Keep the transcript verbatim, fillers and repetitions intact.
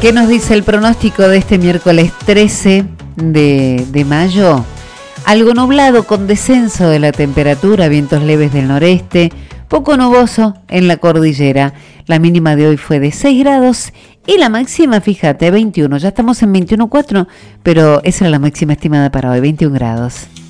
¿Qué nos dice el pronóstico de este miércoles trece de, de mayo? Algo nublado con descenso de la temperatura, vientos leves del noreste, poco nuboso en la cordillera. La mínima de hoy fue de seis grados y la máxima, fíjate, veintiuno. Ya estamos en veintiuno coma cuatro, pero esa era la máxima estimada para hoy, veintiún grados.